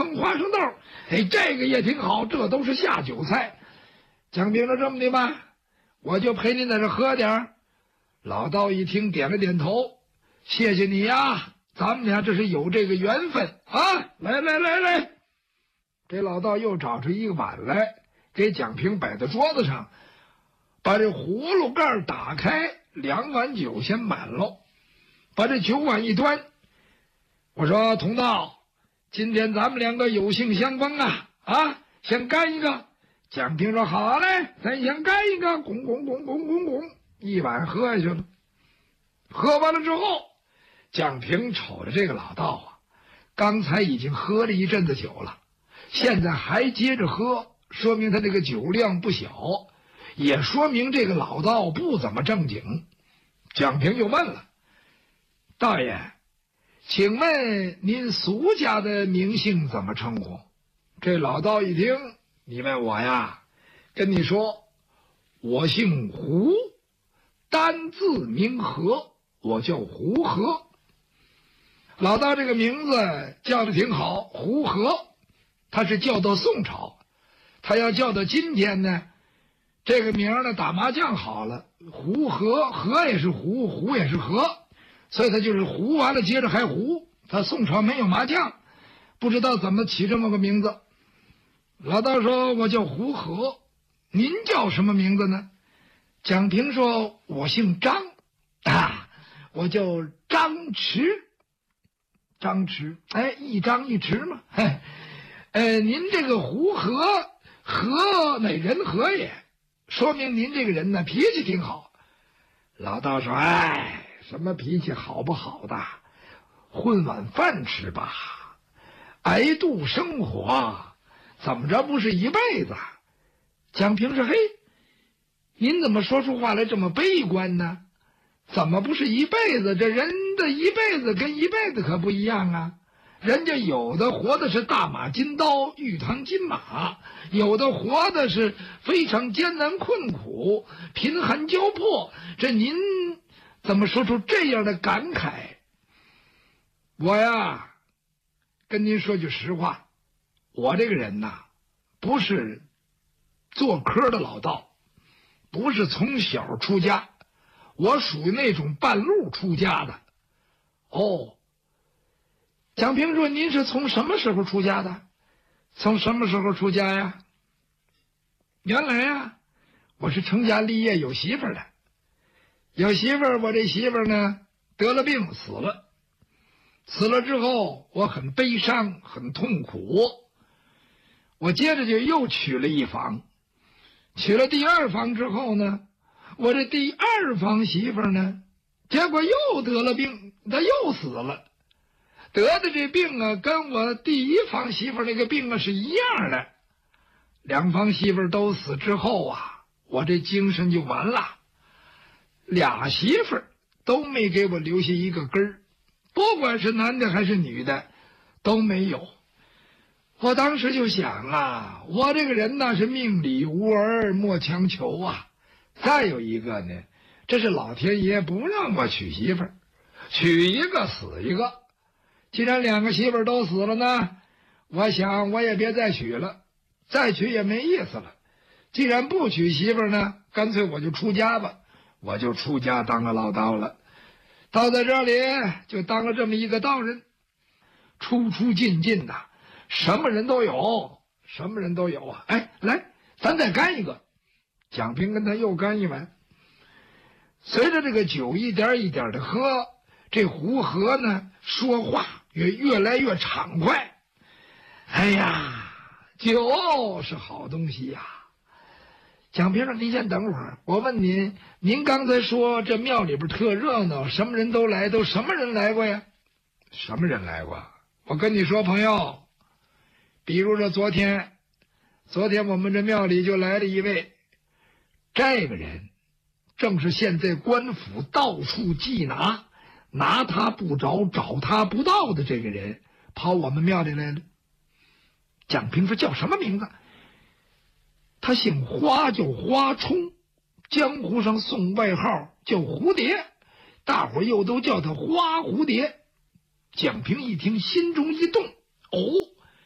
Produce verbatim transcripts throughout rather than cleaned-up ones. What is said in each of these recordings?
碰花生豆，哎，这个也挺好，这都是下酒菜。蒋平说这么的吧，我就陪您在这喝点儿。老道一听，点了点头，谢谢你呀，咱们俩这是有这个缘分啊！来来来来，这老道又找出一个碗来，给蒋平摆在桌子上，把这葫芦盖打开，两碗酒先满喽，把这酒碗一端。我说同道，今天咱们两个有幸相逢啊啊，先干一个。蒋平说好嘞，咱先干一个，拱拱拱拱拱拱，一碗喝下去了。喝完了之后，蒋平瞅着这个老道啊，刚才已经喝了一阵子酒了，现在还接着喝，说明他这个酒量不小，也说明这个老道不怎么正经。蒋平就问了，道爷，请问您俗家的名姓怎么称呼？这老道一听，你问我呀，跟你说，我姓胡，单字名和，我叫胡和。老道这个名字叫的挺好，胡和，他是叫到宋朝，他要叫到今天呢，这个名呢打麻将好了，胡和，和也是胡，胡也是和，所以他就是胡完了接着还胡。他宋朝没有麻将，不知道怎么起这么个名字。老道说我叫胡和，您叫什么名字呢？蒋平说我姓张啊，我叫张弛。张弛，哎，一张一弛嘛，嘿，呃，您这个胡和和乃人和也，说明您这个人呢脾气挺好。老道说，哎，什么脾气好不好的，混碗饭吃吧，挨度生活，怎么着不是一辈子？蒋平说，嘿，您怎么说出话来这么悲观呢？怎么不是一辈子？这人的一辈子跟一辈子可不一样啊！人家有的活的是大马金刀，玉堂金马，有的活的是非常艰难困苦，贫寒交迫。这您怎么说出这样的感慨？我呀，跟您说句实话，我这个人呐，不是做科的老道，不是从小出家，我属于那种半路出家的。哦，蒋平说您是从什么时候出家的？从什么时候出家呀？原来呀，我是成家立业有媳妇儿的，有媳妇儿，我这媳妇儿呢得了病死了，死了之后我很悲伤很痛苦，我接着就又娶了一房，娶了第二房之后呢，我这第二房媳妇儿呢，结果又得了病，她又死了。得的这病啊，跟我第一房媳妇儿那个病啊是一样的。两房媳妇儿都死之后啊，我这精神就完了。俩媳妇儿都没给我留下一个根儿，不管是男的还是女的，都没有。我当时就想啊，我这个人呢是命里无儿莫强求啊。再有一个呢，这是老天爷不让我娶媳妇儿，娶一个死一个。既然两个媳妇儿都死了呢，我想我也别再娶了，再娶也没意思了。既然不娶媳妇儿呢，干脆我就出家吧，我就出家当个老道了。到在这里就当了这么一个道人，出出进进的，什么人都有，什么人都有啊！哎，来，咱再干一个。蒋平跟他又干一碗。随着这个酒一点一点的喝，这胡和呢说话也越来越畅快。哎呀，酒是好东西呀！蒋平说：“您先等会儿，我问您，您刚才说这庙里边特热闹，什么人都来，都什么人来过呀？什么人来过？我跟你说，朋友，比如说昨天，昨天我们这庙里就来了一位，这个人正是现在官府到处缉拿，拿他不着，找他不到的这个人，跑我们庙里来了。”蒋平说：“叫什么名字？”他姓花，叫花冲，江湖上送外号叫蝴蝶，大伙又都叫他花蝴蝶。蒋平一听，心中一动，哦，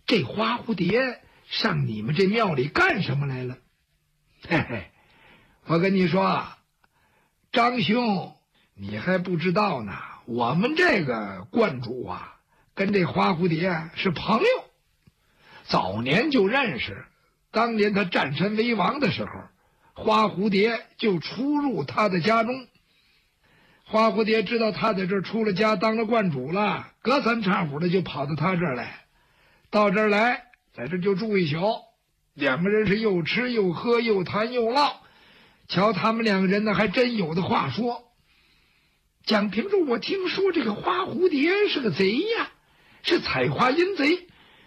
这花蝴蝶上你们这庙里干什么来了？嘿嘿，我跟你说，张兄，你还不知道呢。我们这个观主啊，跟这花蝴蝶是朋友，早年就认识。当年他占山为王的时候，花蝴蝶就出入他的家中。花蝴蝶知道他在这儿出了家当了观主了，隔三差五的就跑到他这儿来，到这儿来，在这儿就住一宿。两个人是又吃又喝又谈又唠，瞧他们两个人呢还真有的话说。蒋平说，我听说这个花蝴蝶是个贼呀，是采花淫贼。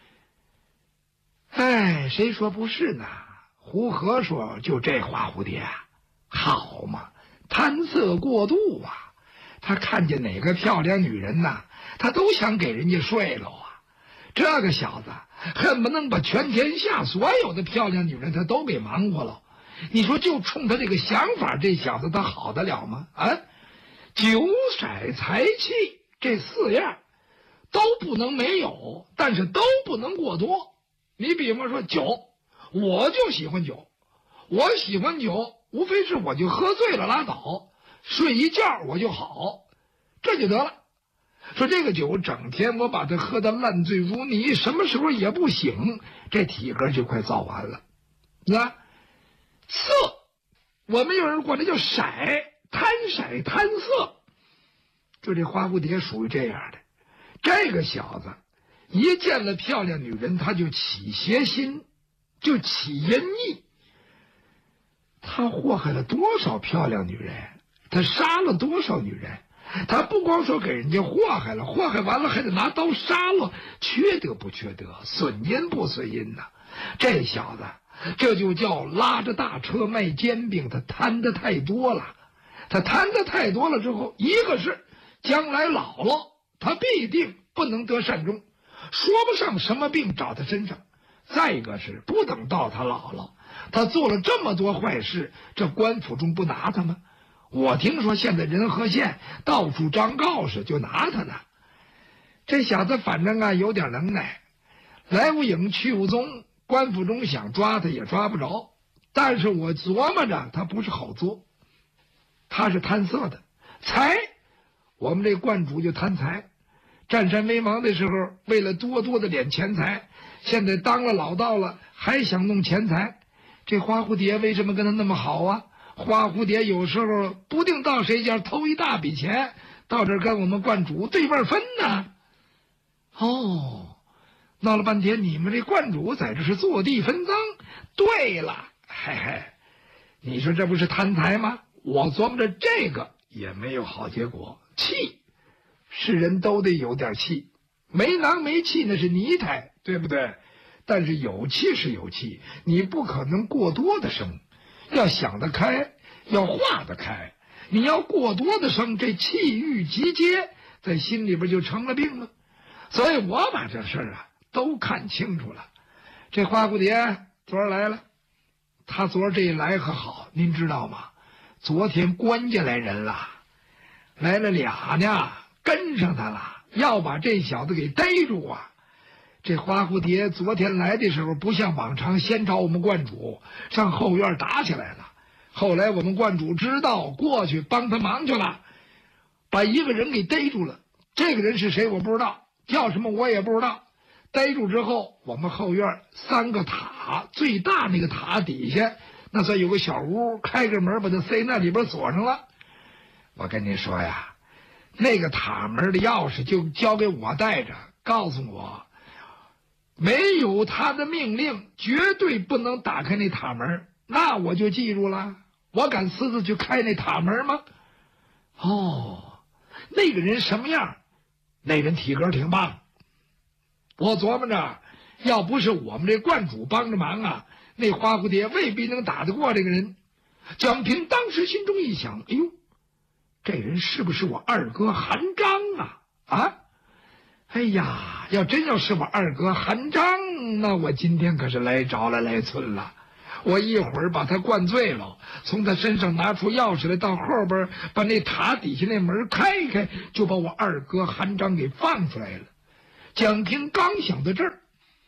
哎，谁说不是呢？胡和说，就这花蝴蝶啊，好嘛，贪色过度啊，他看见哪个漂亮女人呐，他都想给人家睡了啊。这个小子恨不能把全天下所有的漂亮女人他都给忙活了。你说就冲他这个想法，这小子他好得了吗？啊，酒色财气这四样都不能没有，但是都不能过多。你比方说酒，我就喜欢酒，我喜欢酒无非是我就喝醉了拉倒，睡一觉我就好，这就得了。说这个酒整天我把它喝得烂醉如泥，什么时候也不醒，这体格就快造完了。那色，我们有人管它叫色，贪色贪色，就这花蝴蝶属于这样的。这个小子一见了漂亮女人，他就起邪心，就起淫意。他祸害了多少漂亮女人，他杀了多少女人，他不光说给人家祸害了，祸害完了还得拿刀杀了，缺德不缺德，损阴不损阴呐？这小子这就叫拉着大车卖煎饼，他贪得太多了。他贪得太多了之后，一个是将来老了他必定不能得善终，说不上什么病找他身上。再一个是不等到他老了，他做了这么多坏事，这官府中不拿他吗？我听说现在仁和县到处张告示，就拿他呢。这小子反正啊有点能耐，来无影去无踪，官府中想抓他也抓不着。但是我琢磨着他不是好做，他是贪色的。财，我们这观主就贪财，占山为王的时候为了多多的敛钱财，现在当了老道了还想弄钱财。这花蝴蝶为什么跟他那么好啊？花蝴蝶有时候不定到谁家偷一大笔钱，到这儿跟我们观主对半分呢。哦，闹了半天你们这观主在这是坐地分赃。对了，嘿嘿，你说这不是贪财吗？我琢磨着这个也没有好结果。气，是人都得有点气，没囊没气那是泥胎，对不对？但是有气是有气，你不可能过多的生，要想得开，要化得开。你要过多的生，这气郁集结在心里边就成了病了。所以我把这事儿啊都看清楚了。这花蝴蝶昨儿来了，他昨儿这一来可好，您知道吗？昨天关家来人了，来了俩呢，跟上他了，要把这小子给逮住啊。这花蝴蝶昨天来的时候不像往常先找我们观主，上后院打起来了。后来我们观主知道，过去帮他忙去了，把一个人给逮住了。这个人是谁我不知道，叫什么我也不知道。逮住之后，我们后院三个塔，最大那个塔底下那算有个小屋，开个门把他塞那里边锁上了。我跟你说呀，那个塔门的钥匙就交给我带着，告诉我没有他的命令绝对不能打开那塔门。那我就记住了，我敢私自去开那塔门吗？哦，那个人什么样？那人体格挺棒。我琢磨着，要不是我们这观主帮着忙啊，那花蝴蝶未必能打得过这个人。蒋平当时心中一想，哎呦，这人是不是我二哥韩章啊？啊，哎呀，要真要是我二哥韩章，那我今天可是来着了来寸了。我一会儿把他灌醉了，从他身上拿出钥匙来，到后边把那塔底下那门开开，就把我二哥韩章给放出来了。蒋平刚想到这儿，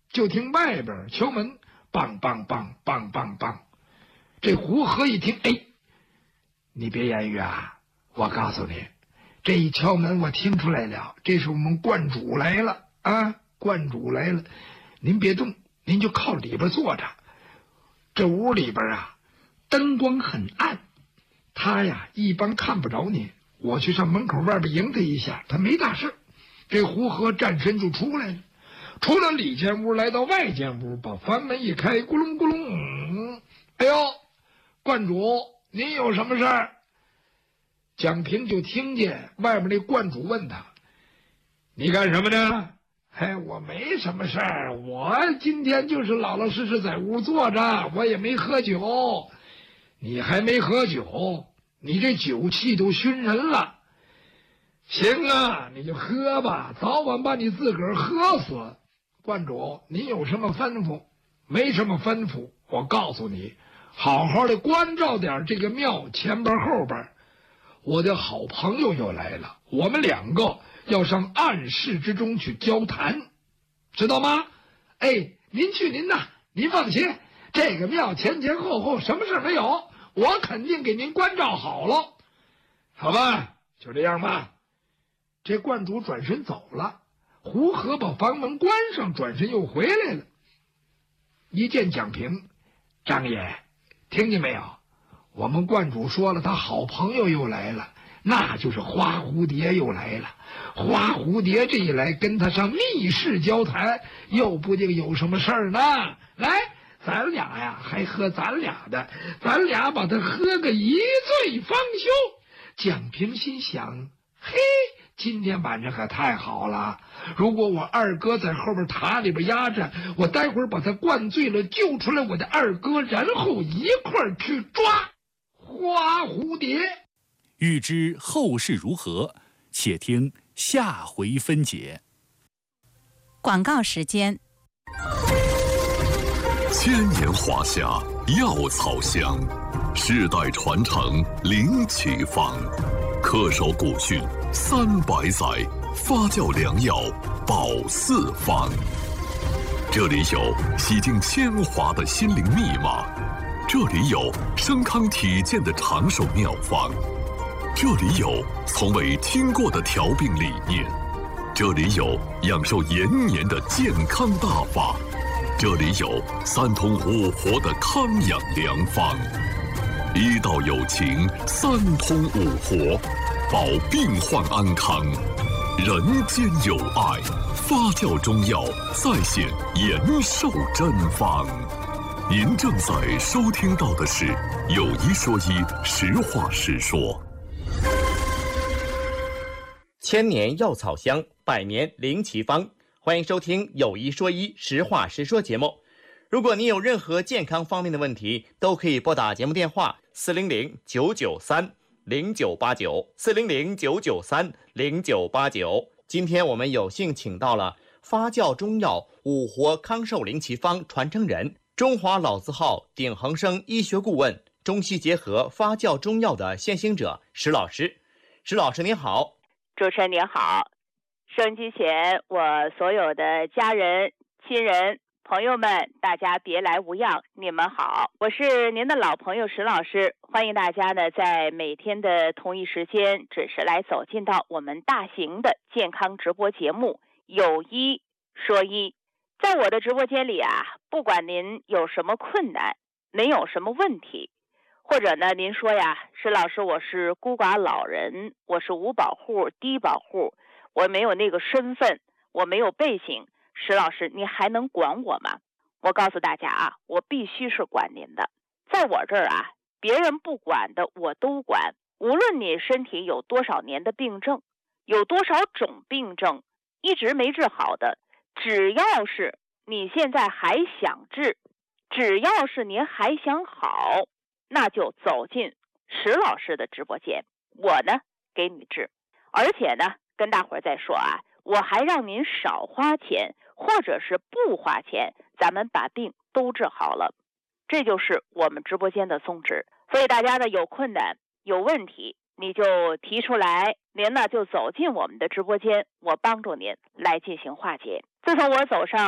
就听外边敲门，梆梆梆梆梆梆。这胡和一听，哎，你别言语啊，我告诉你，这一敲门我听出来了，这是我们观主来了啊，观主来了。您别动，您就靠里边坐着。这屋里边啊，灯光很暗，他呀一般看不着您。我去上门口外边迎他一下，他没大事。这胡和站身就出来了，出了里间屋，来到外间屋，把房门一开，咕隆咕隆。哎呦，观主，您有什么事儿？蒋平就听见外面那观主问他：“你干什么呢？”“哎，我没什么事儿，我今天就是老老实实在屋坐着，我也没喝酒。”“你还没喝酒？你这酒气都熏人了。”“行啊，你就喝吧，早晚把你自个儿喝死。”“观主，您有什么吩咐？”“没什么吩咐，我告诉你，好好的关照点这个庙前边后边。我的好朋友又来了，我们两个要上暗室之中去交谈，知道吗？哎，您去您的，您放心，这个庙前前后后什么事没有，我肯定给您关照好了。好吧，就这样吧。”这观主转身走了，胡和把房门关上，转身又回来了。一见蒋平：“张爷，听见没有？我们观主说了，他好朋友又来了，那就是花蝴蝶又来了。花蝴蝶这一来，跟他上密室交谈，又不定有什么事儿呢。来，咱俩呀，还喝咱俩的，咱俩把他喝个一醉方休。”蒋平心想：嘿，今天晚上可太好了！如果我二哥在后边塔里边压着，我待会儿把他灌醉了，救出来我的二哥，然后一块儿去抓花蝴蝶。 欲知后事如何，且听下回分解。 广告时间。 千年华夏，药草香，世代传承，灵奇方，恪守古训三百载，发酵良药宝四方。这里有洗净铅华的心灵密码，这里有升康体健的长寿妙方，这里有从未听过的调病理念，这里有养寿延年的健康大法，这里有三通五活的康养良方。医道有情，三通五活，保病患安康，人间有爱，发酵中药再现延寿真方。您正在收听到的是有一说一，实话实说。 千年药草香，百年灵奇方。欢迎收听有一说一，实话实说节目。如果您有任何健康方面的问题，都可以拨打节目电话四零零九九三零九八九四零零九九三零九八九。今天我们有幸请到了发酵中药五活康寿灵奇方传承人，中华老字号鼎恒生医学顾问，中西结合发酵中药的先行者石老师。石老师您好。 主持人您好，收音机前我所有的家人、亲人、朋友们，大家别来无恙，你们好，我是您的老朋友石老师，欢迎大家呢在每天的同一时间准时来走进到我们大型的健康直播节目有一说一。在我的直播间里啊，不管您有什么困难，您有什么问题，或者呢您说呀，石老师我是孤寡老人，我是无保户、低保户，我没有那个身份，我没有背景，石老师你还能管我吗？我告诉大家啊，我必须是管您的。在我这儿啊，别人不管的我都管，无论你身体有多少年的病症，有多少种病症一直没治好的，只要是你现在还想治，只要是您还想好，那就走进石老师的直播间，我呢给你治。而且呢跟大伙儿再说啊，我还让您少花钱，或者是不花钱，咱们把病都治好了。这就是我们直播间的宗旨。所以大家呢有困难有问题，你就提出来，您呢就走进我们的直播间，我帮助您来进行化解。自从我走上